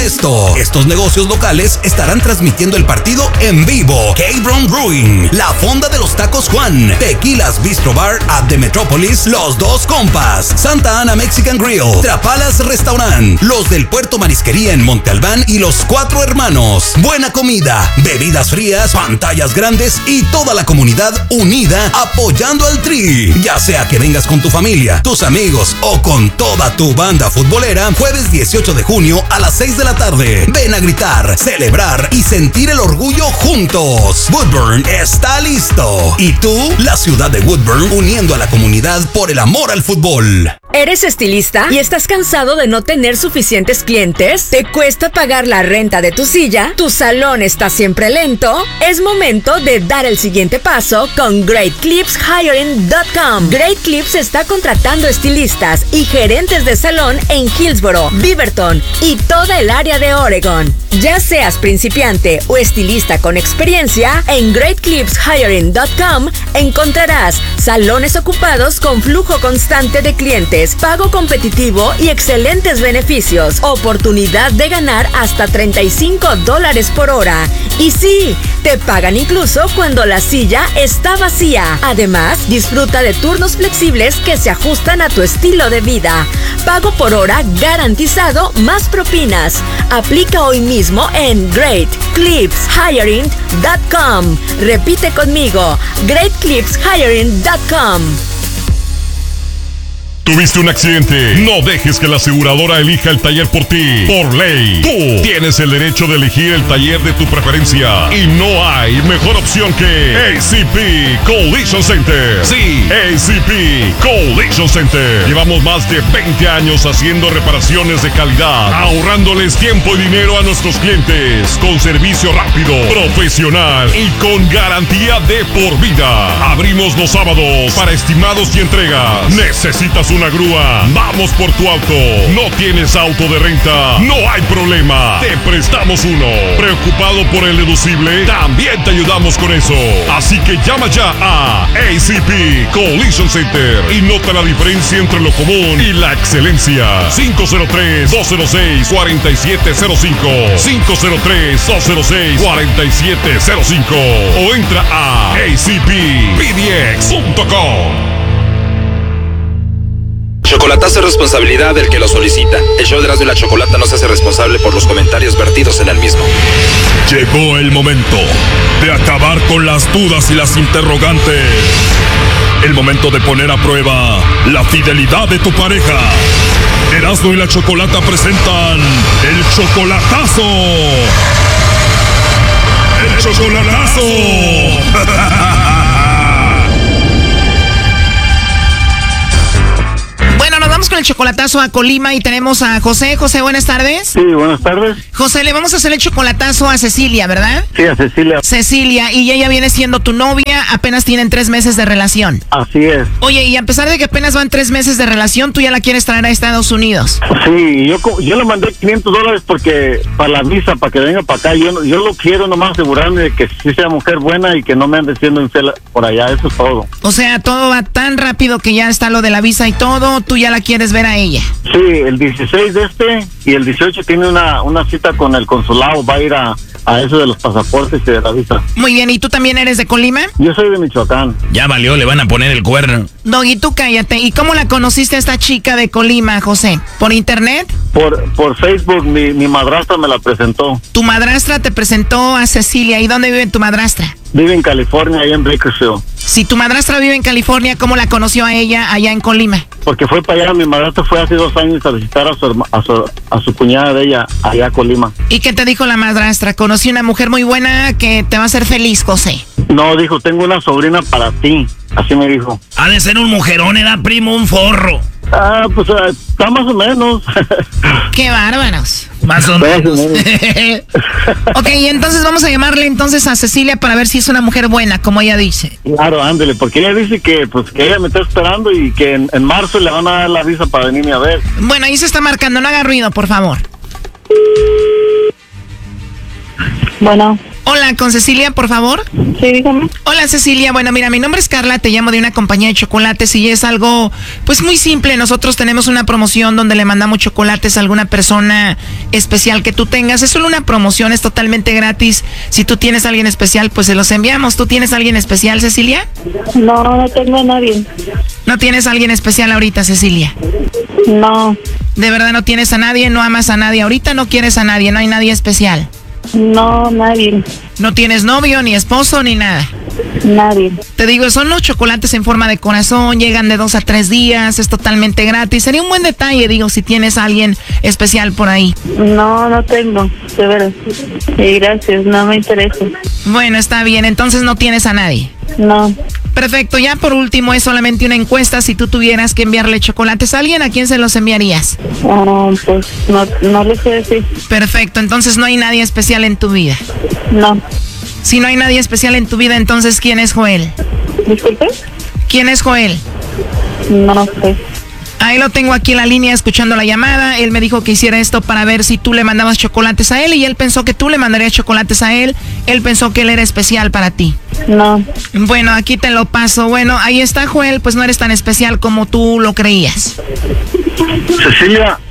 esto. Estos negocios locales estarán transmitiendo el partido en vivo. K-Brown Brewing, La Fonda de los Tacos Juan, Tequilas Bistro Bar at the Metropolis, Los Dos Compas, Santa Ana Mexican Grill, Trapalas Restaurant, Los del Puerto Marisquería en Monte Albán y Los Cuatro Hermanos. Buena comida, bebidas frías, pantallas grandes y toda la comunidad unida apoyando al Tri. Ya sea que vengas con tu familia, tus amigos o con toda tu banda futbolera, jueves 18 de junio a las 6 de la tarde. Ven a gritar, celebrar y sentir el orgullo juntos. Woodburn está listo. Y tú, la ciudad de Woodburn, uniendo a la comunidad por el amor al fútbol. ¿Eres estilista y estás cansado de no tener suficientes clientes? ¿Te cuesta pagar la renta de tu silla? ¿Tu salón está siempre lento? Es momento de dar el siguiente paso con GreatClipsHiring.com. Great Clips está contratando estilistas y gerentes de salón en Hillsboro, Beaverton y toda el área de Oregon. Ya seas principiante o estilista con experiencia, en GreatClipsHiring.com encontrarás salones ocupados con flujo constante de clientes, pago competitivo y excelentes beneficios, oportunidad de ganar hasta $35 por hora. Y sí, te pagan incluso cuando la silla está vacía. Además, disfruta de turnos flexibles que se ajustan a tu estilo de vida. Pago por hora garantizado más propinas. Aplica hoy mismo en GreatClipsHiring.com. Repite conmigo, GreatClipsHiring.com. ¿Tuviste un accidente? No dejes que la aseguradora elija el taller por ti. Por ley, tú tienes el derecho de elegir el taller de tu preferencia. Y no hay mejor opción que ACP Collision Center. Sí, ACP Collision Center. Llevamos más de 20 años haciendo reparaciones de calidad, ahorrándoles tiempo y dinero a nuestros clientes, con servicio rápido, profesional y con garantía de por vida. Abrimos los sábados para estimados y entregas. ¿Necesitas una grúa? Vamos por tu auto. ¿No tienes auto de renta? No hay problema. Te prestamos uno. ¿Preocupado por el deducible? También te ayudamos con eso. Así que llama ya a ACP Collision Center y nota la diferencia entre lo común y la excelencia. 503-206-4705. 503-206-4705. O entra a acppdx.com. Chocolatazo es responsabilidad del que lo solicita. El show de Erasmo y la Chocolata no se hace responsable por los comentarios vertidos en el mismo. Llegó el momento de acabar con las dudas y las interrogantes. El momento de poner a prueba la fidelidad de tu pareja. Erasmo y la Chocolata presentan el chocolatazo. ¡El chocolatazo! Bueno, nos vamos con el chocolatazo a Colima y tenemos a José. José, buenas tardes. Sí, buenas tardes. José, le vamos a hacer el chocolatazo a Cecilia, ¿verdad? Sí, a Cecilia. Cecilia, y ella viene siendo tu novia, apenas tienen 3 meses de relación. Así es. Oye, y a pesar de que apenas van 3 meses de relación, tú ya la quieres traer a Estados Unidos. Sí, yo le mandé $500 porque para la visa, para que venga para acá. Yo lo quiero nomás asegurarme de que sí sea mujer buena y que no me ande siendo infiel por allá, eso es todo. O sea, todo va tan rápido que ya está lo de la visa y todo, tú ya la quieres ver a ella. Sí, el 16 de y el 18 tiene una cita con el consulado, va a ir a eso de los pasaportes y de la visa. Muy bien, ¿y tú también eres de Colima? Yo soy de Michoacán. Ya valió, le van a poner el cuerno. Doggy, tú cállate. ¿Y cómo la conociste a esta chica de Colima, José? ¿Por internet? Por Facebook, mi madrastra me la presentó. Tu madrastra te presentó a Cecilia. ¿Y dónde vive tu madrastra? Vive en California, allá en Bakersfield. Si tu madrastra vive en California, ¿cómo la conoció a ella allá en Colima? Porque fue para allá, mi madrastra fue hace 2 años a visitar a su cuñada de ella, allá a Colima. ¿Y qué te dijo la madrastra? Conocí una mujer muy buena que te va a hacer feliz, José. No, dijo, tengo una sobrina para ti. Así me dijo. Ha de ser un mujerón, era primo, un forro. Pues está más o menos. ¡Qué bárbaros! Más o menos. Ok, entonces vamos a llamarle entonces a Cecilia para ver si es una mujer buena, como ella dice. Claro, ándele, porque ella dice que ella me está esperando y que en marzo le van a dar la visa para venirme a ver. Bueno, ahí se está marcando, no haga ruido, por favor. Bueno. Hola, con Cecilia, por favor. Sí, dígame. Hola, Cecilia. Bueno, mira, mi nombre es Carla, te llamo de una compañía de chocolates y es algo, pues muy simple. Nosotros tenemos una promoción donde le mandamos chocolates a alguna persona especial que tú tengas. Es solo una promoción, es totalmente gratis. Si tú tienes a alguien especial, pues se los enviamos. ¿Tú tienes a alguien especial, Cecilia? No tengo a nadie. ¿No tienes a alguien especial ahorita, Cecilia? No. ¿De verdad no tienes a nadie? ¿No amas a nadie? Ahorita no quieres a nadie, no hay nadie especial. No, nadie. ¿No tienes novio, ni esposo, ni nada? Nadie. Te digo, son los chocolates en forma de corazón, llegan de 2 a 3 días, es totalmente gratis. Sería un buen detalle, digo, si tienes a alguien especial por ahí. No tengo, de veras. Gracias, no me interesa. Bueno, está bien, entonces no tienes a nadie. No. Perfecto, ya por último es solamente una encuesta. Si tú tuvieras que enviarle chocolates a alguien, ¿a quién se los enviarías? Pues no le sé decir. Perfecto, entonces no hay nadie especial en tu vida. No. Si no hay nadie especial en tu vida, entonces ¿quién es Joel? ¿Disculpe? ¿Quién es Joel? No sé. Ahí lo tengo aquí en la línea escuchando la llamada. Él me dijo que hiciera esto para ver si tú le mandabas chocolates a él y él pensó que tú le mandarías chocolates a él. Él pensó que él era especial para ti. No. Bueno, aquí te lo paso. Bueno, ahí está Joel, pues no eres tan especial como tú lo creías. Cecilia.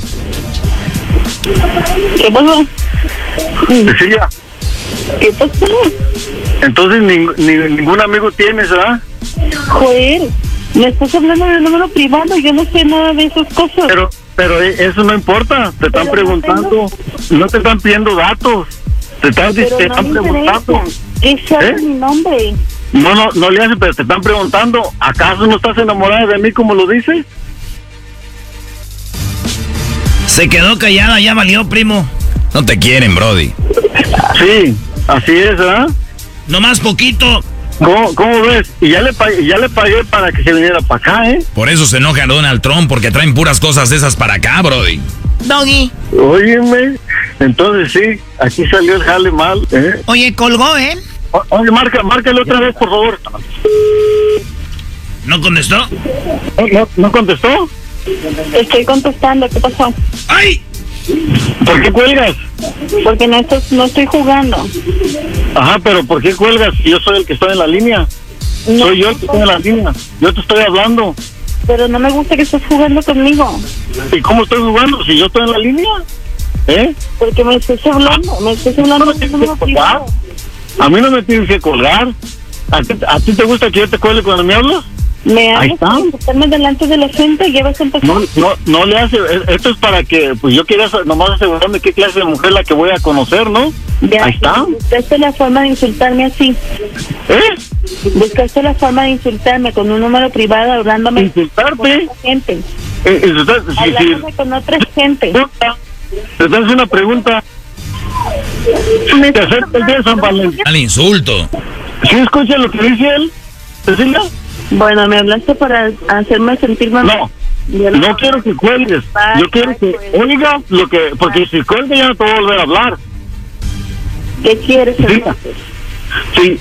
¿Qué pasó? Cecilia. ¿Qué pasó? Entonces ningún amigo tienes, ¿verdad? Joder, me estás hablando de número privado, yo no sé nada de esas cosas. Pero eso no importa, te están preguntando, no te están pidiendo datos, te están preguntando. ¿Qué sabe mi nombre? No le hace, pero te están preguntando, ¿acaso no estás enamorada de mí como lo dices? Se quedó callada, ya valió, primo. No te quieren, brody. Sí, así es, ¿verdad? No más poquito. ¿Cómo ves? Y ya le pagué para que se viniera para acá, ¿eh? Por eso se enoja Donald Trump, porque traen puras cosas de esas para acá, brody. Doggy. Óyeme, entonces sí, aquí salió el jale mal, ¿eh? Oye, colgó, ¿eh? Oye, márcale otra vez, por favor. ¿No contestó? ¿No contestó? Estoy contestando, ¿qué pasó? ¡Ay! ¿Por qué cuelgas? Porque no estoy jugando. Ajá, pero ¿por qué cuelgas? Yo soy el que estoy en la línea. No, soy yo el que estoy en la línea. Yo te estoy hablando. Pero no me gusta que estés jugando conmigo. ¿Y cómo estoy jugando si yo estoy en la línea? ¿Eh? Porque me estás hablando de número privado. A mí no me tienes que colgar. ¿A ti te gusta que yo te cuelgue cuando me hablas? Me Ahí hagas estarme delante de la gente y ya vas a empezar. No le hace. Esto es para que, pues yo quería nomás asegurarme qué clase de mujer la que voy a conocer, ¿no? Ya, ahí está. Buscaste la forma de insultarme así. Buscaste la forma de insultarme con un número privado hablándome. ¿Insultarte? Con otra gente. Hablándome con otra gente. Te hace una pregunta. Te acerca el día de San Valentín. Al insulto. ¿Sí escucha lo que dice él, Cecilia? Bueno, me hablaste para hacerme sentir mal. No quiero que cuelgues. Yo quiero que oiga lo que... Porque si cuelga ya no te voy a volver a hablar. ¿Qué quieres? Sí,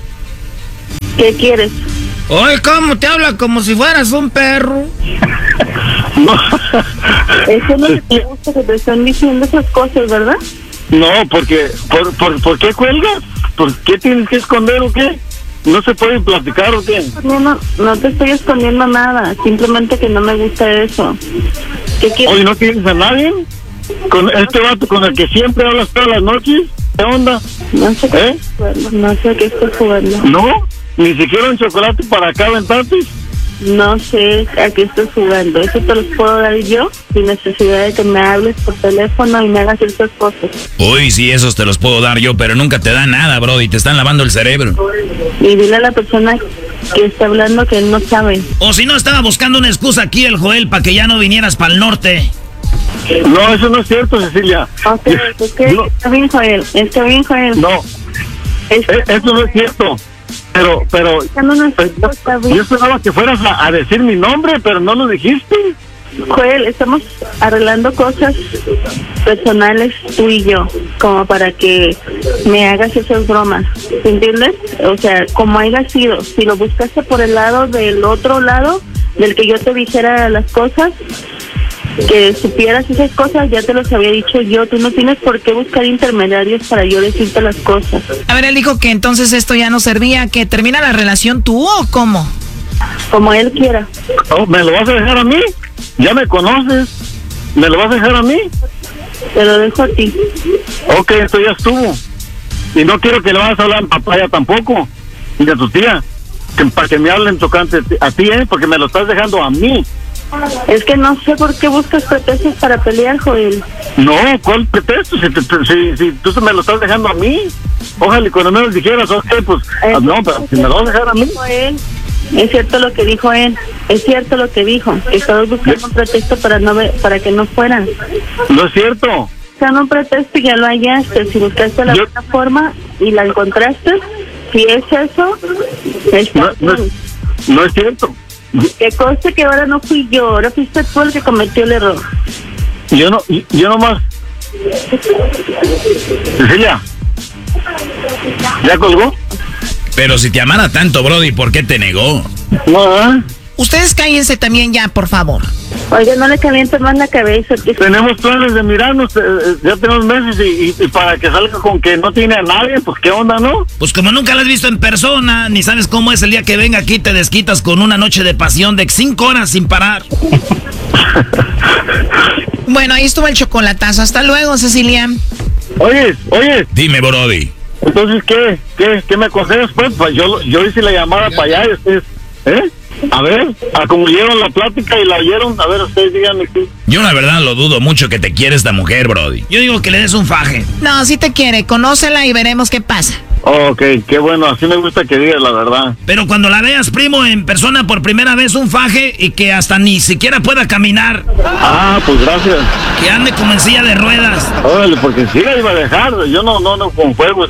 ¿Qué quieres? Oye, ¿cómo te habla? Como si fueras un perro. No. Eso no te gusta que te están diciendo esas cosas, ¿verdad? No, porque... ¿Por qué cuelgas? ¿Por qué tienes que esconder o qué? ¿No se puede platicar o qué? No te estoy escondiendo nada. Simplemente que no me gusta eso. ¿Qué quieres? Oye, ¿no tienes a nadie? ¿Con este vato con el que siempre hablas todas las noches? ¿Qué onda? No sé qué no sé qué estás jugando. ¿No? ¿Ni siquiera un chocolate para acá aventarte? No sé a qué estás jugando. Eso te los puedo dar yo sin necesidad de que me hables por teléfono y me hagas esas cosas. Uy, sí, esos te los puedo dar yo, pero nunca te dan nada, brody. Te están lavando el cerebro. Y dile a la persona que está hablando que él no sabe. O si no, estaba buscando una excusa aquí el Joel para que ya no vinieras para el norte. No, eso no es cierto, Cecilia. Ok, no. Está bien, Joel. No, eso no es cierto. Pero yo esperaba que fueras a decir mi nombre, pero no lo dijiste. Joel, estamos arreglando cosas personales tú y yo, como para que me hagas esas bromas, ¿entiendes? O sea, como haya sido, si lo buscaste por el lado del otro lado, del que yo te dijera las cosas, que supieras esas cosas, ya te los había dicho yo. Tú no tienes por qué buscar intermediarios para yo decirte las cosas. A ver, él dijo que entonces esto ya no servía, que termina la relación tú o cómo. Como él quiera. Oh, ¿me lo vas a dejar a mí? Ya me conoces. ¿Me lo vas a dejar a mí? Te lo dejo a ti. Ok, esto ya estuvo. Y no quiero que le vayas a hablar a papaya tampoco, ni a tu tía, para que me hablen tocante a ti, porque me lo estás dejando a mí. Es que no sé por qué buscas pretextos para pelear, Joel. No, ¿cuál pretexto? Si tú me lo estás dejando a mí, ojalá y cuando menos dijeras, ok, pues, no, pero si me lo vas a dejar a mí. Es cierto lo que dijo él, es cierto lo que dijo, que estabas buscando un pretexto para que no fueran. No es cierto. Buscando un pretexto y ya lo hallaste. Si buscaste la otra forma y la encontraste, si es eso, no es cierto. Que conste que ahora no fui yo, ahora fuiste tú el que cometió el error. Yo nomás. Cecilia, ¿ya colgó? Pero si te amara tanto, Brody, ¿por qué te negó? No, Ustedes cállense también ya, por favor. Oye, no le calientes más la cabeza. Tenemos planes de mirarnos, ya tenemos meses y para que salga con que no tiene a nadie, pues qué onda, ¿no? Pues como nunca la has visto en persona, ni sabes cómo es el día que venga aquí, te desquitas con una noche de pasión de 5 horas sin parar. Bueno, ahí estuvo el chocolatazo. Hasta luego, Cecilia. Oye. Dime, Brody. Entonces, ¿qué me aconsejas, pues? Pues yo hice la llamada para allá y ustedes, A ver, como oyeron la plática y la oyeron, a ver, ustedes díganme qué. Yo la verdad lo dudo mucho que te quiere esta mujer, Brody. Yo digo que le des un faje. No, si te quiere, conócela y veremos qué pasa. Ok, qué bueno, así me gusta que digas la verdad. Pero cuando la veas, primo, en persona por primera vez, un faje y que hasta ni siquiera pueda caminar. Ah, pues gracias. Que ande como en silla de ruedas. Órale, porque sí la iba a dejar, yo no con fuego.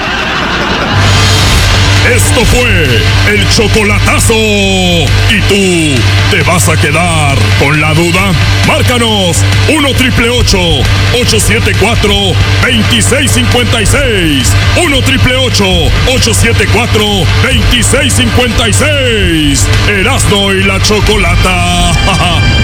Esto fue el chocolatazo. ¿Y tú te vas a quedar con la duda? Márcanos 1-888-874-2656. 1-888-874-2656. Erasmo y la Chocolata.